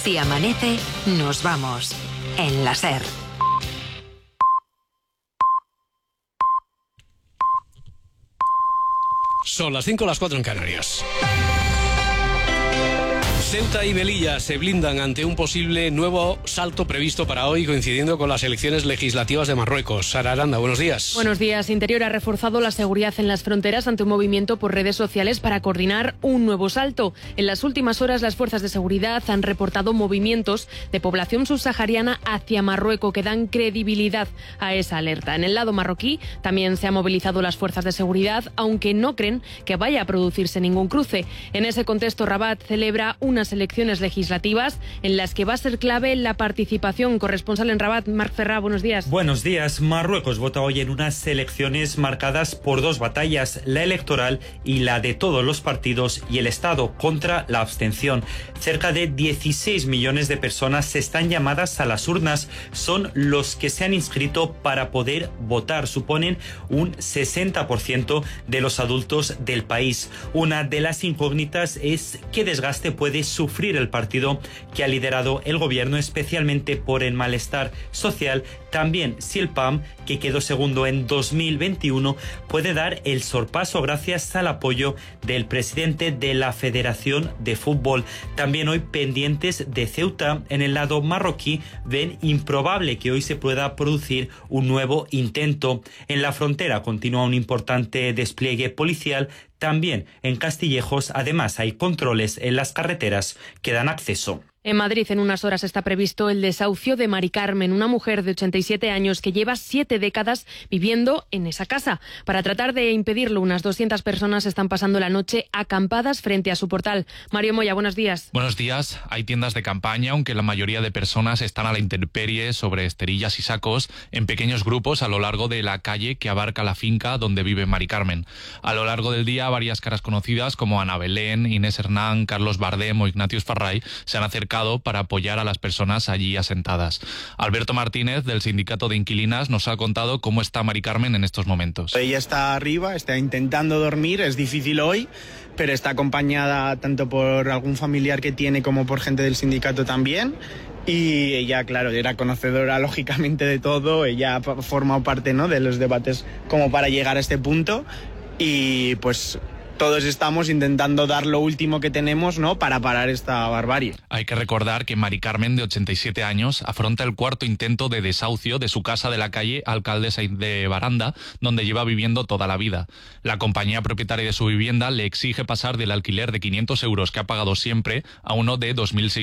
Si amanece, nos vamos. En la SER. Son las 5, las 4 en Canarias. Ceuta y Melilla se blindan ante un posible nuevo salto previsto para hoy, coincidiendo con las elecciones legislativas de Marruecos. Sara Aranda, buenos días. Buenos días. Interior ha reforzado la seguridad en las fronteras ante un movimiento por redes sociales para coordinar un nuevo salto. En las últimas horas, las fuerzas de seguridad han reportado movimientos de población subsahariana hacia Marruecos que dan credibilidad a esa alerta. En el lado marroquí también se han movilizado las fuerzas de seguridad, aunque no creen que vaya a producirse ningún cruce. En ese contexto, Rabat celebra unas elecciones legislativas en las que va a ser clave la participación. Corresponsal en Rabat, Marc Ferrá, buenos días. Buenos días. Marruecos vota hoy en unas elecciones marcadas por dos batallas, la electoral y la de todos los partidos y el Estado contra la abstención. Cerca de 16 millones de personas están llamadas a las urnas. Son los que se han inscrito para poder votar. Suponen un 60% de los adultos del país. Una de las incógnitas es qué desgaste puede sufrir el partido que ha liderado el gobierno, especialmente por el malestar social. También si el PAM, que quedó segundo en 2021, puede dar el sorpaso gracias al apoyo del presidente de la Federación de Fútbol. También hoy pendientes de Ceuta. En el lado marroquí ven improbable que hoy se pueda producir un nuevo intento. En la frontera continúa un importante despliegue policial. También en Castillejos, además, hay controles en las carreteras que dan acceso. En Madrid, en unas horas está previsto el desahucio de Mari Carmen, una mujer de 87 años que lleva 7 décadas viviendo en esa casa. Para tratar de impedirlo, unas 200 personas están pasando la noche acampadas frente a su portal. Mario Moya, buenos días. Buenos días. Hay tiendas de campaña, aunque la mayoría de personas están a la intemperie sobre esterillas y sacos en pequeños grupos a lo largo de la calle que abarca la finca donde vive Mari Carmen. A lo largo del día, varias caras conocidas como Ana Belén, Inés Hernán, Carlos Bardem o Ignatius Farray se han acercado para apoyar a las personas allí asentadas. Alberto Martínez, del Sindicato de Inquilinas, nos ha contado cómo está Mari Carmen en estos momentos. Ella está arriba, está intentando dormir, es difícil hoy, pero está acompañada tanto por algún familiar que tiene como por gente del sindicato también. Y ella, claro, era conocedora lógicamente de todo, ella ha formado parte, ¿no?, de los debates como para llegar a este punto y pues todos estamos intentando dar lo último que tenemos, ¿no?, para parar esta barbarie. Hay que recordar que Mari Carmen, de 87 años, afronta el cuarto intento de desahucio de su casa de la calle Alcaldesa de Baranda, donde lleva viviendo toda la vida. La compañía propietaria de su vivienda le exige pasar del alquiler de 500 euros que ha pagado siempre a uno de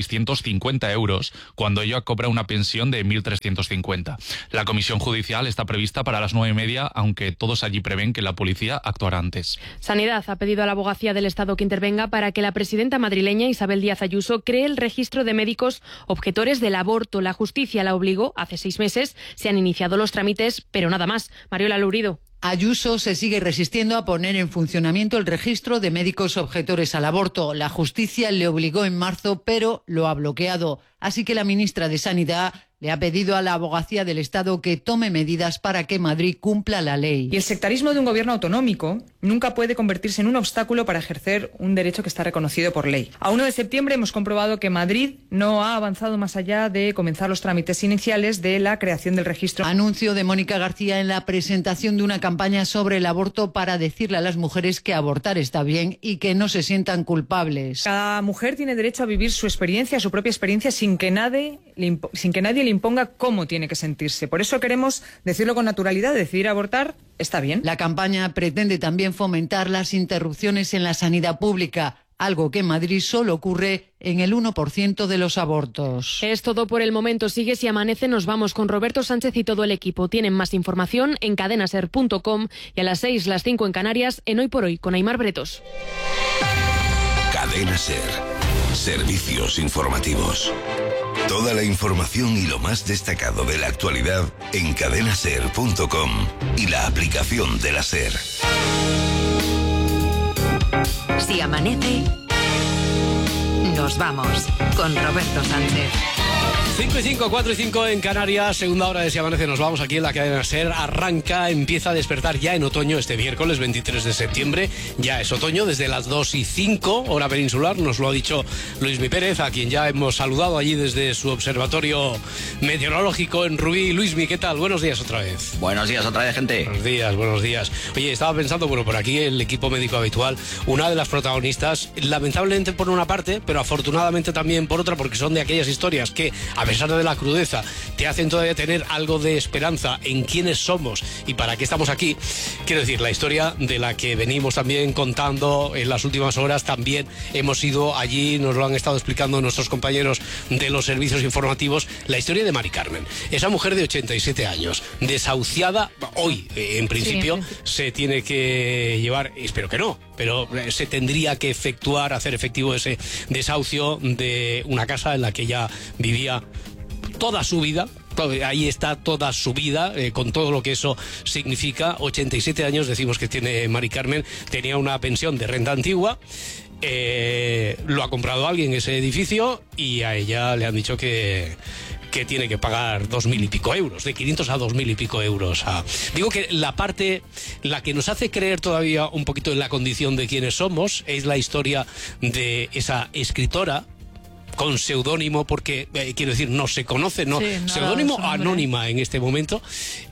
2.650 euros, cuando ella cobra una pensión de 1.350. La comisión judicial está prevista para las 9:30, aunque todos allí prevén que la policía actuará antes. Sanidad ha pedido a la Abogacía del Estado que intervenga para que la presidenta madrileña Isabel Díaz Ayuso cree el registro de médicos objetores del aborto. La justicia la obligó hace 6 meses, se han iniciado los trámites, pero nada más. Mariola Lurido. Ayuso se sigue resistiendo a poner en funcionamiento el registro de médicos objetores al aborto. La justicia le obligó en marzo, pero lo ha bloqueado. Así que la ministra de Sanidad le ha pedido a la Abogacía del Estado que tome medidas para que Madrid cumpla la ley. Y el sectarismo de un gobierno autonómico nunca puede convertirse en un obstáculo para ejercer un derecho que está reconocido por ley. A 1 de septiembre hemos comprobado que Madrid no ha avanzado más allá de comenzar los trámites iniciales de la creación del registro. Anuncio de Mónica García en la presentación de una campaña sobre el aborto para decirle a las mujeres que abortar está bien y que no se sientan culpables. Cada mujer tiene derecho a vivir su experiencia, su propia experiencia, sin que nadie le imponga cómo tiene que sentirse. Por eso queremos decirlo con naturalidad: decidir abortar está bien. La campaña pretende también fomentar las interrupciones en la sanidad pública, algo que en Madrid solo ocurre en el 1% de los abortos. Es todo por el momento. Sigue Si Amanece. Nos vamos con Roberto Sánchez y todo el equipo. Tienen más información en cadenaser.com y a las 6, las 5 en Canarias, en Hoy por Hoy, con Aimar Bretos. Cadena Ser. Servicios informativos. Toda la información y lo más destacado de la actualidad en cadenaser.com y la aplicación de la SER. Si amanece, nos vamos con Roberto Sánchez. 5 y 5, 4 y 5 en Canarias, segunda hora de Si Amanece. Nos vamos aquí en la cadena SER. Empieza a despertar ya en otoño este miércoles 23 de septiembre. Ya es otoño desde las 2 y 5, hora peninsular. Nos lo ha dicho Luismi Pérez, a quien ya hemos saludado allí desde su observatorio meteorológico en Rubí. Luismi, ¿qué tal? Buenos días otra vez. Buenos días otra vez, gente. Buenos días. Oye, estaba pensando, bueno, por aquí el equipo médico habitual, una de las protagonistas, lamentablemente por una parte, pero afortunadamente también por otra, porque son de aquellas historias que, a pesar de la crudeza, te hacen todavía tener algo de esperanza en quiénes somos y para qué estamos aquí. Quiero decir, la historia de la que venimos también contando en las últimas horas, también hemos ido allí, nos lo han estado explicando nuestros compañeros de los servicios informativos, la historia de Mari Carmen, esa mujer de 87 años, desahuciada, hoy en principio se tiene que llevar, espero que no, pero se tendría que hacer efectivo ese desahucio de una casa en la que ella vivía toda su vida. Ahí está toda su vida, con todo lo que eso significa. 87 años decimos que tiene Mari Carmen, tenía una pensión de renta antigua, lo ha comprado alguien ese edificio y a ella le han dicho que tiene que pagar 2.000 y pico euros, de 500 a 2.000 y pico euros. Digo que la que nos hace creer todavía un poquito en la condición de quienes somos es la historia de esa escritora con seudónimo, porque quiero decir, no se conoce, seudónimo anónima en este momento,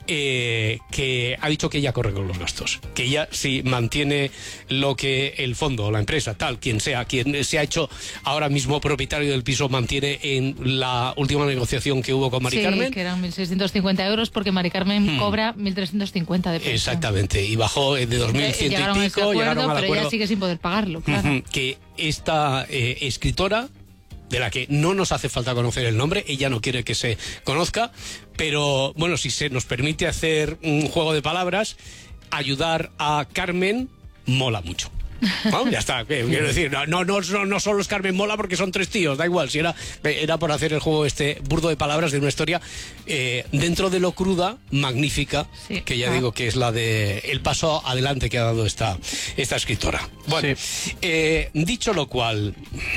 que ha dicho que ella corre con los gastos, que ella sí mantiene lo que el fondo, la empresa, tal, quien sea, quien se ha hecho ahora mismo propietario del piso, mantiene en la última negociación que hubo con Mari Carmen. Sí, que eran 1.650 euros porque Mari Carmen cobra 1.350 de pensión. Exactamente, y bajó de 2.100 llegaron y pico, llegaron al acuerdo, pero ella sigue sin poder pagarlo, claro. Que esta escritora, de la que no nos hace falta conocer el nombre, ella no quiere que se conozca, pero bueno, si se nos permite hacer un juego de palabras, ayudar a Carmen mola mucho. ¿No? Ya está, quiero decir, no solo es Carmen mola porque son 3 tíos, da igual, si era por hacer el juego este burdo de palabras de una historia dentro de lo cruda, magnífica, sí, que ya digo que es la de el paso adelante que ha dado esta escritora. Bueno, dicho lo cual,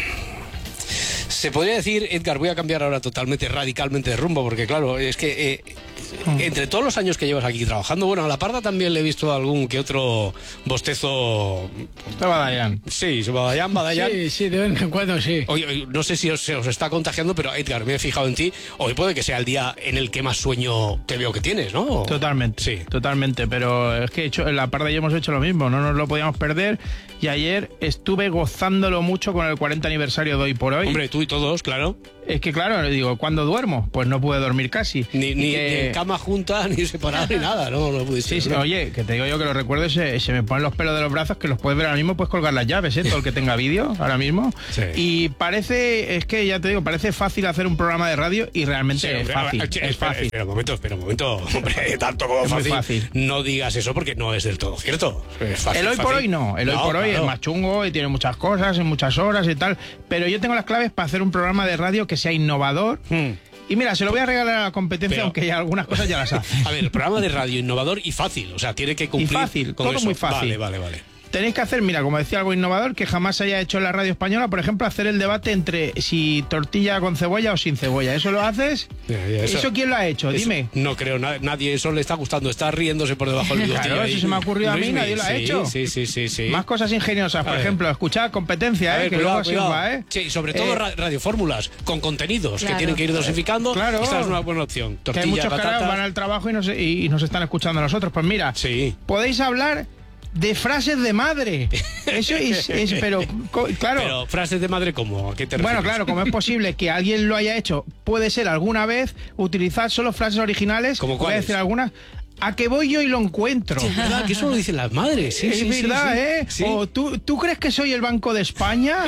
se podría decir, Edgar, voy a cambiar ahora totalmente, radicalmente de rumbo, porque claro, es que entre todos los años que llevas aquí trabajando, bueno, a la Parda también le he visto algún que otro bostezo. Badallán. Sí, Badallán. Sí, de vez en cuando sí. Hoy, no sé si se os está contagiando, pero Edgar, me he fijado en ti, hoy puede que sea el día en el que más sueño te veo que tienes, ¿no? Totalmente, sí. Totalmente, pero es que en la Parda ya hemos hecho lo mismo, no nos lo podíamos perder, y ayer estuve gozándolo mucho con el 40 aniversario de Hoy por Hoy. Hombre, tú y todos, claro. Es que claro, le digo, ¿cuándo duermo? Pues no pude dormir casi. Ni en cama junta, ni separada, ni nada, no pudiste. Sí, oye, que te digo yo que los recuerdos se me ponen los pelos de los brazos, que los puedes ver ahora mismo, puedes colgar las llaves, todo el que tenga vídeo ahora mismo. Sí. Y parece fácil hacer un programa de radio y realmente es fácil. Espera un momento, hombre, tanto como fácil. No digas eso porque no es del todo cierto. Es fácil, el Hoy por Hoy no, el Hoy por Hoy es más chungo y tiene muchas cosas, en muchas horas y tal, pero yo tengo las claves para hacer un programa de radio que sea innovador. Y mira, se lo voy a regalar a la competencia, aunque ya algunas cosas ya las hace. A ver, programa de radio innovador y fácil, o sea, tiene que cumplir. Y fácil, con todo eso. Muy fácil. Vale. Tenéis que hacer, mira, como decía, algo innovador que jamás se haya hecho en la radio española, por ejemplo, hacer el debate entre si tortilla con cebolla o sin cebolla. ¿Eso lo haces? ¿Eso quién lo ha hecho? Dime. No creo, nadie, eso le está gustando, está riéndose por debajo del botella. Claro, eso se me ha ocurrido a mí, nadie lo ha hecho. Sí. Más cosas ingeniosas, por ejemplo, escuchar competencia, que luego sirva, Sí, sobre todo radiofórmulas con contenidos que tienen que ir dosificando. Claro. Esta es una buena opción. Tortilla, que hay muchos patatas. que van al trabajo y nos están escuchando a nosotros. Pues mira, podéis hablar de frases de madre. Eso pero claro. Pero frases de madre, ¿cómo? ¿A qué te refieres? Bueno, claro, como es posible que alguien lo haya hecho, puede ser alguna vez utilizar solo frases originales. ¿Cómo voy a decir algunas. ¿A qué voy yo y lo encuentro? Sí, es verdad, que eso lo dicen las madres. Sí, es verdad, ¿eh? Sí. O ¿tú crees que soy el Banco de España?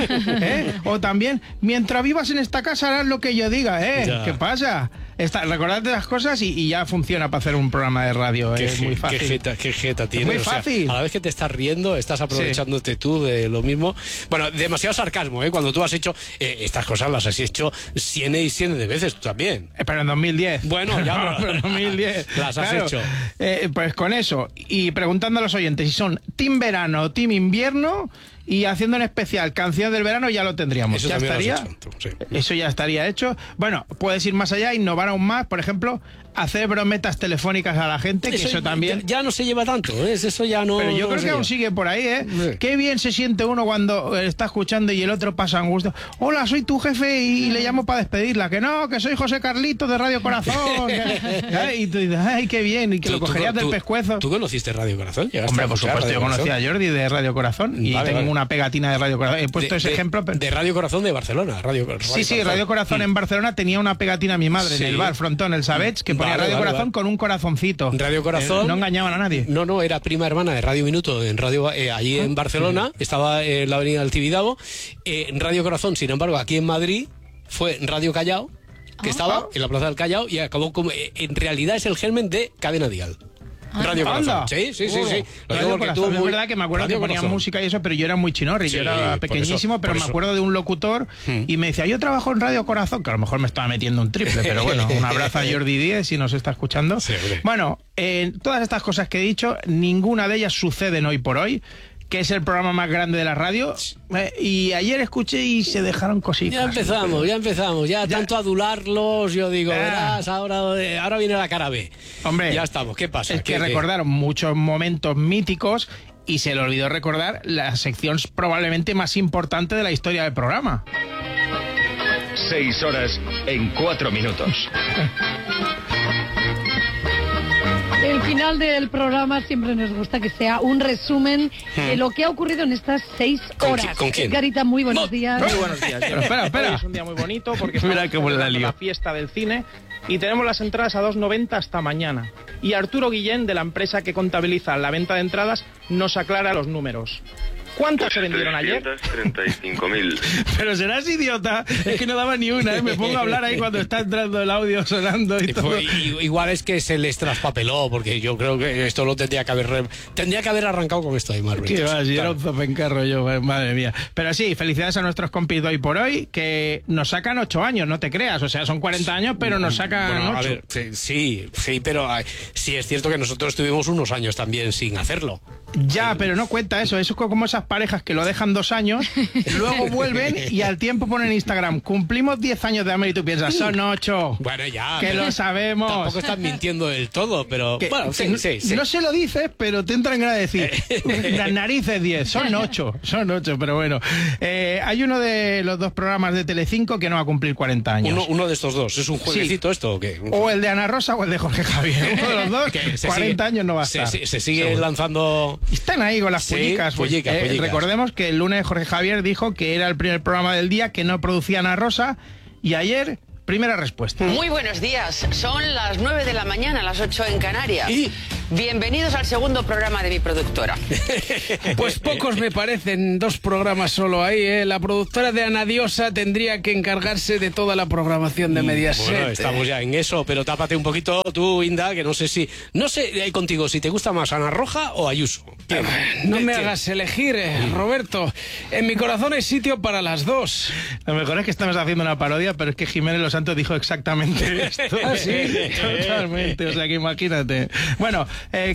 O también, mientras vivas en esta casa harás lo que yo diga, Ya. ¿Qué pasa? Recordad las cosas y ya funciona para hacer un programa de radio. Es muy fácil. Qué jeta tiene. Es muy fácil. A la vez que te estás riendo, estás aprovechándote tú de lo mismo. Bueno, demasiado sarcasmo, cuando tú has hecho estas cosas, las has hecho cientos de veces tú también. Pero en 2010. Bueno, ya. Pero en 2010. Las has hecho. Pues con eso. Y preguntando a los oyentes si son team verano o team invierno. y haciendo en especial Canción del Verano ya lo tendríamos. Eso ya estaría. Eso ya estaría hecho. Bueno, puedes ir más allá, innovar aún más, por ejemplo, hacer brometas telefónicas a la gente, que eso también... Ya no se lleva tanto, ¿eh? Eso ya no... Pero yo creo que aún lleva. sigue por ahí, ¿eh? Sí. Qué bien se siente uno cuando está escuchando y el otro pasa angustia. Hola, soy tu jefe y le llamo para despedirla. Que no, que soy José Carlitos de Radio Corazón. Y tú dices, ay, qué bien, y que lo cogerías del pescuezo. ¿Tú conociste Radio Corazón? Hombre, por supuesto, yo conocí a Jordi de Radio Corazón y tengo una pegatina de Radio Corazón. He puesto ese ejemplo. De Radio Corazón de Barcelona. Radio Sí, Radio Corazón en Barcelona tenía una pegatina mi madre en el bar Frontón, el Savets, que ponía Radio Corazón con un corazoncito. Radio Corazón. No engañaban a nadie. No, era prima hermana de Radio Minuto en radio allí en Barcelona, estaba en la avenida del Tibidabo. Radio Corazón, sin embargo, aquí en Madrid fue Radio Callao, que estaba en la Plaza del Callao y acabó como... en realidad es el germen de Cadena Dial. Radio Corazón. Sí. Lo digo porque tú es verdad que me acuerdo que ponían música y eso, pero yo era muy chinorri, yo era pequeñísimo, pero me acuerdo de un locutor y me decía, yo trabajo en Radio Corazón, que a lo mejor me estaba metiendo un triple, pero bueno, un abrazo a Jordi Díez si nos está escuchando. Bueno, todas estas cosas que he dicho, ninguna de ellas suceden hoy por hoy, que es el programa más grande de la radio, y ayer escuché y se dejaron cositas. Ya empezamos, tanto adularlos, yo digo, verás, ahora viene la cara B. Hombre, ya estamos, ¿qué pasa? Es que recordaron muchos momentos míticos y se le olvidó recordar la sección probablemente más importante de la historia del programa. 6 horas en 4 minutos. El final del programa siempre nos gusta que sea un resumen de lo que ha ocurrido en estas 6 horas. ¿Con quién? Garita, muy buenos días. Muy buenos días. Pero espera. Es un día muy bonito porque estamos celebrando la fiesta del cine y tenemos las entradas a 2,90 hasta mañana. Y Arturo Guillén, de la empresa que contabiliza la venta de entradas, nos aclara los números. ¿Cuántas se vendieron ayer? 35.000. Pero serás idiota, es que no daba ni una, ¿eh? Me pongo a hablar ahí cuando está entrando el audio sonando y todo. Igual es que se les traspapeló, porque yo creo que esto lo tendría que haber arrancado con esto ahí, Marvel. ¿Qué va? Si era un zopencarro yo, madre mía. Pero sí, felicidades a nuestros compis de hoy por hoy, que nos sacan 8 años, no te creas, o sea, son 40 años, pero nos sacan 8. A ver, sí, pero sí es cierto que nosotros tuvimos unos años también sin hacerlo. Ya, pero no cuenta eso. Eso es como esas parejas que lo dejan 2 años, luego vuelven y al tiempo ponen en Instagram, cumplimos 10 años de amor y tú piensas, son 8. Bueno, ya. Que lo sabemos. Tampoco estás mintiendo del todo, pero bueno, sí. No se lo dices, pero te entra en ganas de decir, las narices 10, son 8, pero bueno. Hay uno de los 2 programas de Telecinco que no va a cumplir 40 años. Uno de estos dos, ¿es un jueguecito esto o qué? O el de Ana Rosa o el de Jorge Javier. Uno de los dos, 40 años no va a estar. Se sigue lanzando... Están ahí con las pollicas. Pollicas. Recordemos que el lunes Jorge Javier dijo que era el primer programa del día que no producía Ana Rosa y ayer, primera respuesta. Muy buenos días, son las 9 de la mañana, las 8 en Canarias. Bienvenidos al segundo programa de mi productora. Pues pocos me parecen, 2 programas solo ahí, ¿eh? La productora de Ana Diosa tendría que encargarse de toda la programación de Mediaset. Bueno, estamos ya en eso, pero tápate un poquito tú, Inda, que no sé contigo si te gusta más Ana Roja o Ayuso. No me hagas elegir, Roberto. En mi corazón hay sitio para las 2. Lo mejor es que estamos haciendo una parodia, pero es que Jiménez Los Santos dijo exactamente esto. ¿Ah, sí? Totalmente, o sea que imagínate. Bueno,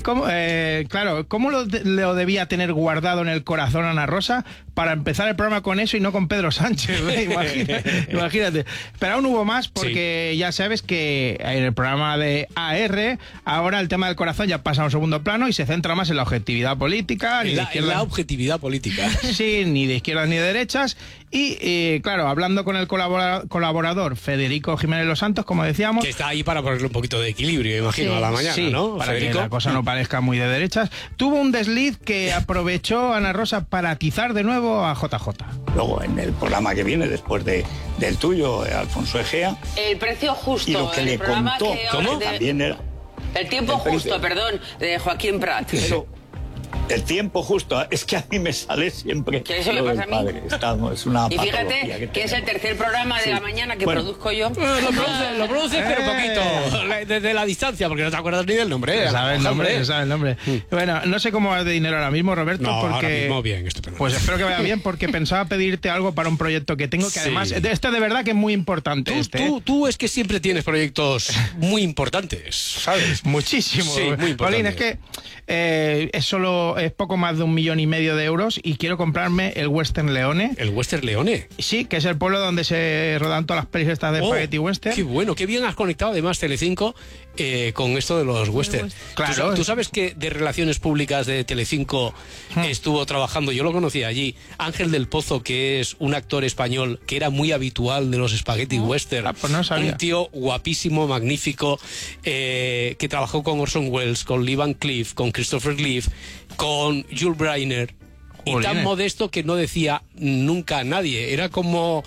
¿cómo lo debía tener guardado en el corazón Ana Rosa para empezar el programa con eso y no con Pedro Sánchez? Imagínate. Pero aún hubo más porque ya sabes que en el programa de AR ahora el tema del corazón ya pasa a un segundo plano y se centra más en la objetividad política. La objetividad política. Sí, ni de izquierdas ni de derechas. Y claro, hablando con el colaborador Federico Jiménez Los Santos, como decíamos... Que está ahí para ponerle un poquito de equilibrio, imagino, a la mañana, ¿no? Para Federico, que la cosa no parezca muy de derechas. Tuvo un desliz que aprovechó Ana Rosa para atizar de nuevo a JJ. Luego, en el programa que viene después del tuyo, Alfonso Egea... El precio justo. Y lo que le contó, también era... El tiempo justo, perdón, de Joaquín Prat. Pero, el tiempo justo, es que a mí me sale siempre. ¿Qué eso le pasa a mí? Es una y fíjate que es el tercer programa de la mañana que produzco yo. Lo produces pero poquito, desde la distancia, porque no te acuerdas ni del nombre. Se sabe el nombre. Bueno, no sé cómo vas de dinero ahora mismo, Roberto, porque... ahora mismo bien, estupendo. Pues espero que vaya bien, porque pensaba pedirte algo para un proyecto que tengo, que además, esto de verdad que es muy importante. Tú es que siempre tienes proyectos muy importantes, ¿sabes? Muchísimo. Sí, muy importantes. Paulín, es que es solo es poco más de 1,5 millones de euros y quiero comprarme el Western Leone. ¿El Western Leone? Sí, que es el pueblo donde se rodan todas las pelis estas de Spaghetti Western. Qué bueno, qué bien has conectado además Telecinco con esto de los western. Claro. ¿Tú sabes que de Relaciones Públicas de Telecinco estuvo trabajando, yo lo conocí allí, Ángel del Pozo, que es un actor español que era muy habitual de los Spaghetti Western? Pues no sabía. Un tío guapísimo, magnífico, que trabajó con Orson Welles, con Lee Van Cleef, con Christopher Lee, con Jules Briner, y tan modesto que no decía nunca a nadie. Era como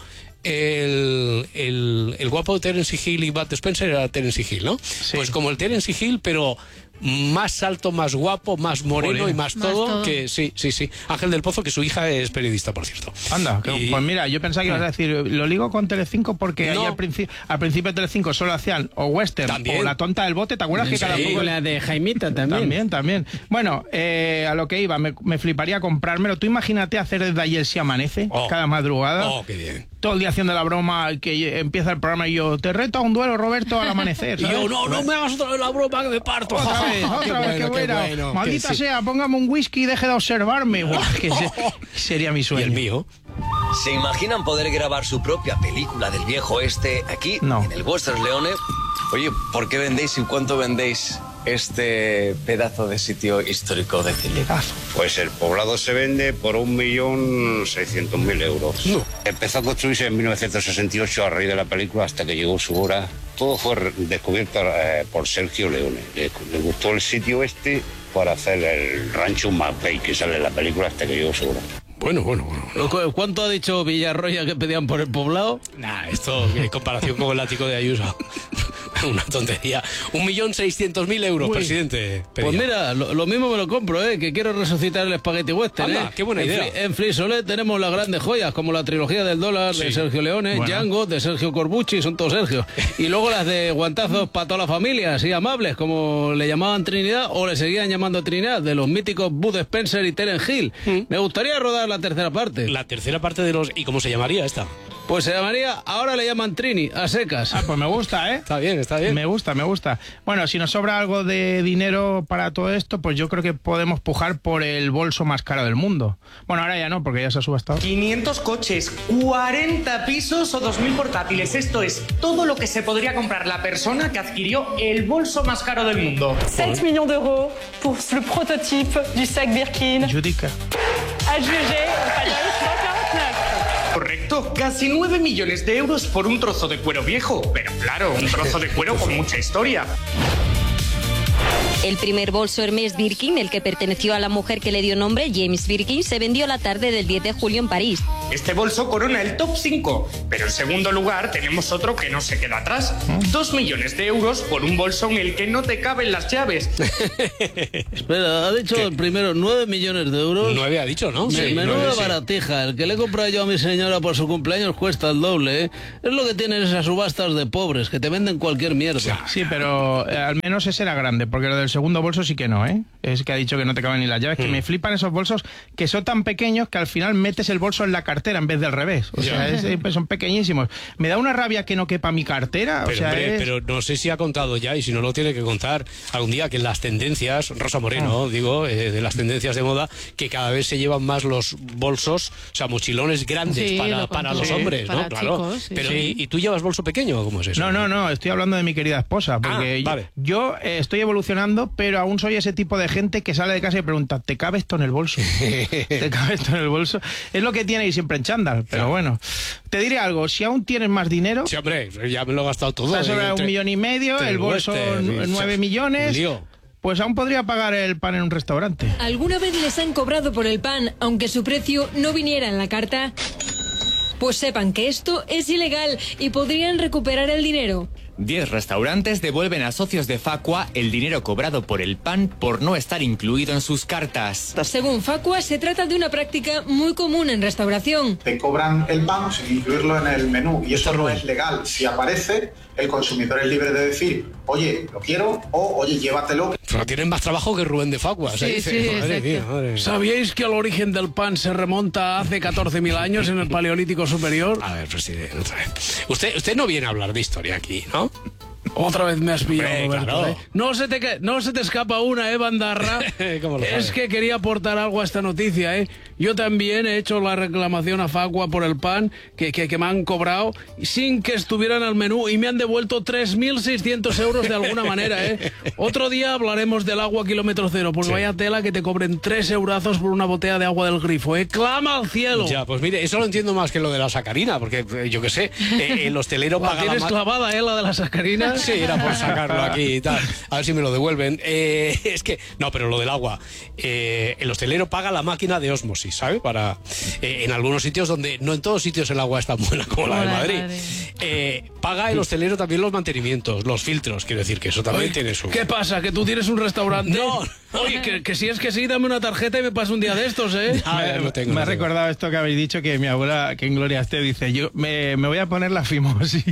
el guapo de Terence Hill y Bud Spencer era Terence Hill, ¿no? Sí. Pues como el Terence Hill, pero más alto, más guapo, más moreno y más todo. Que sí. Ángel del Pozo, que su hija es periodista, por cierto. Anda, pues mira, yo pensaba que ibas a decir, lo ligo con Telecinco porque ahí al principio de Telecinco solo hacían o western ¿también? O La tonta del bote, ¿te acuerdas que cada poco? La de Jaimita también. También. Bueno, a lo que iba, me fliparía comprármelo. Tú imagínate hacer desde ayer si amanece, cada madrugada. Qué bien. Todo el día haciendo la broma, que empieza el programa y yo, te reto a un duelo, Roberto, al amanecer. Y yo, no me hagas otra vez la broma, que me parto. Otra vez, qué buena. Maldita sea, póngame un whisky y deje de observarme. Sería mi sueño. Y el mío. ¿Se imaginan poder grabar su propia película del viejo oeste aquí, en el Western Leone? Oye, ¿por qué vendéis y cuánto vendéis este pedazo de sitio histórico de Chile? Pues el poblado se vende por 1.600.000 euros. Empezó a construirse en 1968 a raíz de la película hasta que llegó su hora. Todo fue descubierto por Sergio Leone. Le gustó el sitio este para hacer el rancho Mapei que sale en la película hasta que llegó su hora. Bueno. ¿Cuánto ha dicho Villarroya que pedían por el poblado? Esto en comparación con el ático de Ayuso. Una tontería. 1.600.000 euros, presidente. Pues mira, lo mismo me lo compro, que quiero resucitar el Spaghetti Western. Anda, qué buena idea. En Frisolet tenemos las grandes joyas, como la trilogía del dólar de Sergio Leone, Django de Sergio Corbucci, son todos Sergio. Y luego las de guantazos para toda la familia, así amables, como le llamaban Trinidad o le seguían llamando Trinidad, de los míticos Bud Spencer y Terence Hill. Me gustaría rodar la tercera parte. La tercera parte de los... ¿Y cómo se llamaría esta? Pues se llamaría, ahora le llaman Trini, a secas. Pues me gusta, Está bien. Me gusta. Bueno, si nos sobra algo de dinero para todo esto, pues yo creo que podemos pujar por el bolso más caro del mundo. Bueno, ahora ya no, porque ya se ha subastado. 500 coches, 40 pisos o 2.000 portátiles. Esto es todo lo que se podría comprar la persona que adquirió el bolso más caro del mundo. 7 millones de euros pour le prototype du sac Birkin. Judica. Correcto, casi 9 millones de euros por un trozo de cuero viejo. Pero claro, un trozo de cuero con mucha historia. El primer bolso Hermès Birkin, el que perteneció a la mujer que le dio nombre, James Birkin, se vendió la tarde del 10 de julio en París. Este bolso corona el top 5, pero en segundo lugar tenemos otro que no se queda atrás. 2 millones de euros por un bolso en el que no te caben las llaves. Espera, ha dicho el primero 9 millones de euros. 9 ha dicho, ¿no? Menuda baratija. El que le he comprado yo a mi señora por su cumpleaños cuesta el doble, Es lo que tienen esas subastas de pobres, que te venden cualquier mierda. Sí, pero al menos ese era grande, porque lo del segundo bolso sí que no, Es que ha dicho que no te caben ni las llaves, que me flipan esos bolsos que son tan pequeños que al final metes el bolso en la cartera en vez del revés. O sea, son pequeñísimos. Me da una rabia que no quepa mi cartera. Pero, pero no sé si ha contado ya, y si no lo tiene que contar algún día, que en las tendencias, Rosa Moreno, de las tendencias de moda, que cada vez se llevan más los bolsos, o sea, mochilones grandes para los hombres, ¿no? Claro. Chicos, pero ¿y tú llevas bolso pequeño? ¿Cómo es eso? No, estoy hablando de mi querida esposa, porque yo estoy evolucionando, pero aún soy ese tipo de gente que sale de casa y pregunta, ¿te cabe esto en el bolso? ¿Te cabe esto en el bolso? Es lo que tiene ir siempre en chándal, pero bueno. Te diré algo, si aún tienes más dinero... Sí, hombre, ya me lo he gastado todo. Está sobre 1,5 millones, el bolso 9 millones... Pues aún podría pagar el pan en un restaurante. ¿Alguna vez les han cobrado por el pan, aunque su precio no viniera en la carta? Pues sepan que esto es ilegal y podrían recuperar el dinero. 10 restaurantes devuelven a socios de Facua el dinero cobrado por el pan por no estar incluido en sus cartas. Según Facua, se trata de una práctica muy común en restauración. Te cobran el pan sin incluirlo en el menú y eso no es legal. Si aparece, el consumidor es libre de decir, oye, lo quiero, o oye, llévatelo. Pero tienen más trabajo que Rubén de Facua. Madre mía. ¿Sabíais que el origen del pan se remonta a hace 14.000 años en el Paleolítico Superior? A ver, presidente, otra vez. Usted no viene a hablar de historia aquí, ¿no? Otra vez me has pillado, Roberto. Claro. No se te escapa una, Bandarra. Es que quería aportar algo a esta noticia, Yo también he hecho la reclamación a Facua por el pan que me han cobrado sin que estuvieran al menú y me han devuelto 3.600 euros de alguna manera, Otro día hablaremos del agua kilómetro cero, pues vaya tela que te cobren 3 eurazos por una botella de agua del grifo, ¡Clama al cielo! Ya, pues mire, eso lo entiendo más que lo de la sacarina, porque yo qué sé, el hostelero paga ¿Tienes clavada, la de la sacarina? Sí, era por sacarlo aquí y tal. A ver si me lo devuelven. Es que, no, pero lo del agua. El hostelero paga la máquina de ósmosis, ¿sabe? Para en algunos sitios donde, no en todos sitios el agua es tan buena como la de Madrid. Paga el hostelero también los mantenimientos, los filtros, quiero decir que eso también tiene su... ¿Qué pasa? ¿Que tú tienes un restaurante? No. Oye, que si es que sí, dame una tarjeta y me paso un día de estos, Me ha recordado esto que habéis dicho, que mi abuela, que en gloria esté, dice, yo me voy a poner la fimosis.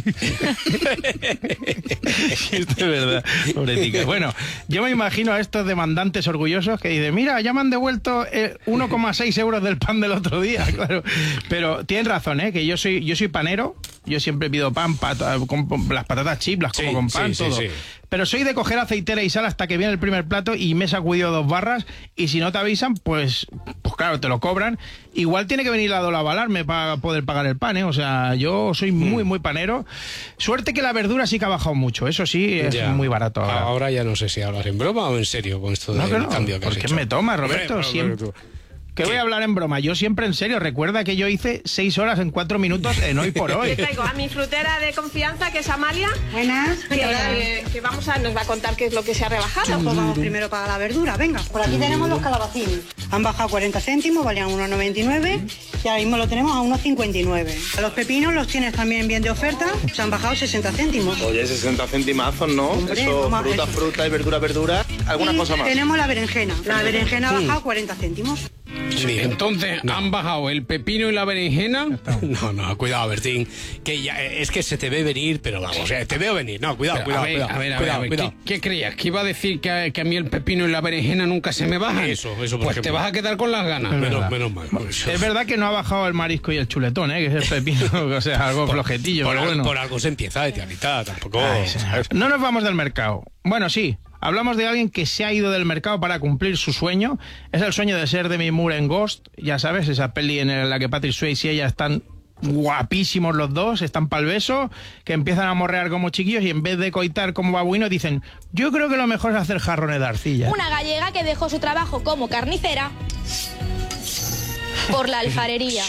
Esto es verdad, pobretica. Bueno, yo me imagino a estos demandantes orgullosos que dicen, mira, ya me han devuelto 1,6 euros del pan del otro día, claro. Pero tienen razón, que yo soy panero, yo siempre pido pan, con las patatas chips, las como con pan, todo. Sí. Pero soy de coger aceitera y sal hasta que viene el primer plato y me he sacudido 2 barras y si no te avisan, pues claro, te lo cobran. Igual tiene que venir la Dola a avalarme para poder pagar el pan, O sea, yo soy muy panero. Suerte que la verdura sí que ha bajado mucho, eso sí, es muy barato ahora. Ahora ya no sé si hablas en broma o en serio con esto del cambio que has hecho. ¿Por qué me tomas, Roberto? Siempre... Que voy a hablar en broma, yo siempre en serio. Recuerda que yo hice 6 horas en 4 minutos en Hoy por Hoy. Le traigo a mi frutera de confianza, que es Amalia. Buenas. Que nos va a contar qué es lo que se ha rebajado. Pues vamos primero para la verdura, venga. Por aquí tenemos los calabacines. Han bajado 40 céntimos, valían 1,99 y ahora mismo lo tenemos a 1,59. Los pepinos los tienes también bien de oferta, se han bajado 60 céntimos. Oye, 60 centimazos, ¿no? Hombre, eso, fruta y verdura. ¿Alguna cosa más? Tenemos la berenjena. La berenjena ha bajado 40 céntimos. Sí, entonces, ¿han bajado el pepino y la berenjena? No, cuidado, Bertín, que ya, es que se te ve venir, pero vamos, te veo venir. No, cuidado. A ver. ¿Qué creías? ¿Que iba a decir que a mí el pepino y la berenjena nunca se me bajan? Eso, por pues ejemplo. Te vas a quedar con las ganas. Menos mal. Es verdad que no ha bajado el marisco y el chuletón, que es el pepino, o sea, algo flojetillo. Por algo se empieza, tianita, tampoco... No nos vamos del mercado. Bueno, sí. Hablamos de alguien que se ha ido del mercado para cumplir su sueño. Es el sueño de ser Demi Moore en Ghost. Ya sabes, esa peli en la que Patrick Swayze y ella están guapísimos los dos, están pa'l beso, que empiezan a morrear como chiquillos y en vez de coitar como babuinos dicen, yo creo que lo mejor es hacer jarrones de arcilla. Una gallega que dejó su trabajo como carnicera por la alfarería.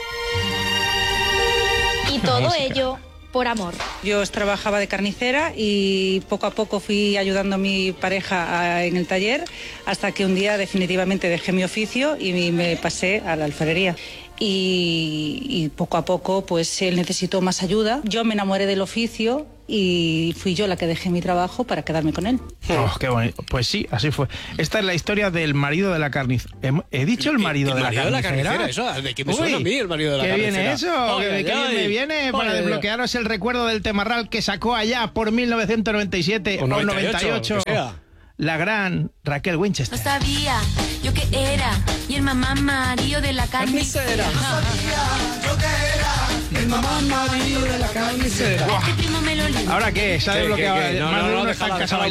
Y todo ello... por amor. Yo trabajaba de carnicera y poco a poco fui ayudando a mi pareja en el taller hasta que un día definitivamente dejé mi oficio y me pasé a la alfarería. Y poco a poco pues él necesitó más ayuda. Yo me enamoré del oficio y fui yo la que dejé mi trabajo para quedarme con él. Oh, qué bonito. Pues sí, así fue. Esta es la historia del marido de la carnicera. ¿He dicho el marido de la carnicera? Eso, ¿de qué me suena a mí el marido de la carnicera? ¿Qué viene eso? ¿Qué me viene para desbloquearos el recuerdo del Temarral que sacó allá por 1997 o 98? La gran Raquel Winchester. No sabía yo que era y el mamá marido de la carnicera. No sabía yo que era el mamá marido de la carnicera. ¿Ahora qué? ¿Se ha desbloqueado? No, déjala